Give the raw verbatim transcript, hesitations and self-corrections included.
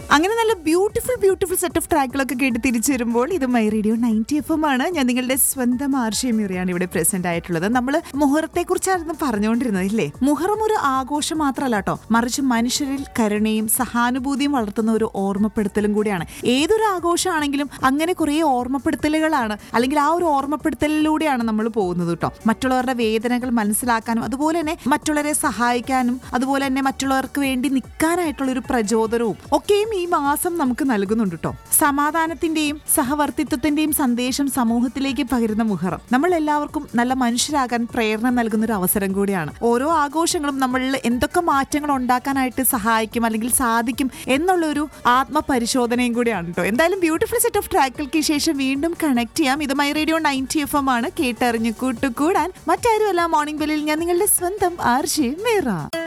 അങ്ങനെ നല്ല beautiful beautiful set of ട്രാക്കുകളൊക്കെ കേട്ട് തിരിച്ചു വരുമ്പോൾ ഇത് my radio ninety F M ആണ്. ഞാൻ നിങ്ങളുടെ സ്വന്തം ആർഷമിയാണ് ഇവിടെ പ്രസന്റ് ആയിട്ടുള്ളത്. നമ്മൾ മുഹറത്തെ കുറിച്ചായിരുന്നു പറഞ്ഞുകൊണ്ടിരുന്നത് ഇല്ലേ? മുഹറം ഒരു ആഘോഷം മാത്രമല്ല കേട്ടോ, മറിച്ച് മനുഷ്യരിൽ കരുണയും സഹാനുഭൂതിയും വളർത്തുന്ന ഒരു ഓർമ്മപ്പെടുത്തലും കൂടിയാണ്. ഏതൊരു ആഘോഷമാണെങ്കിലും അങ്ങനെ കുറെ ഓർമ്മപ്പെടുത്തലുകളാണ്, അല്ലെങ്കിൽ ആ ഒരു ഓർമ്മപ്പെടുത്തലിലൂടെയാണ് നമ്മൾ പോകുന്നത് കേട്ടോ. മറ്റുള്ളവരുടെ വേദനകൾ മനസ്സിലാക്കാനും അതുപോലെ തന്നെ മറ്റുള്ളവരെ സഹായിക്കാനും അതുപോലെ തന്നെ മറ്റുള്ളവർക്ക് വേണ്ടി നിൽക്കാനായിട്ടുള്ള ഒരു പ്രചോദനവും ഒക്കെയും ഈ മാസം നമുക്ക് നൽകുന്നുണ്ട് കേട്ടോ. സമാധാനത്തിന്റെയും സഹവർത്തിത്വത്തിന്റെയും സന്ദേശം സമൂഹത്തിലേക്ക് പകരുന്ന മുഹറം നമ്മൾ എല്ലാവർക്കും നല്ല മനുഷ്യരാകാൻ പ്രേരണ നൽകുന്ന ഒരു അവസരം കൂടിയാണ്. ഓരോ ആഘോഷങ്ങളും നമ്മളിൽ എന്തൊക്കെ മാറ്റങ്ങൾ ഉണ്ടാക്കാനായിട്ട് സഹായിക്കും അല്ലെങ്കിൽ സാധിക്കും എന്നുള്ളൊരു ആത്മപരിശോധനയും കൂടിയാണ് കേട്ടോ. എന്തായാലും ബ്യൂട്ടിഫുൾ സെറ്റ് ഓഫ് ട്രാക്കുകൾക്ക് ശേഷം വീണ്ടും കണക്ട് ചെയ്യാം. ഇത് my radio ninety F M ആണ്. കേട്ടറിഞ്ഞു കൂട്ടുകൂടാൻ മറ്റാരുമല്ല മോർണിംഗ് ബെല്ലിൽ ഞാൻ നിങ്ങളുടെ സ്വന്തം ആർജെ മീറ.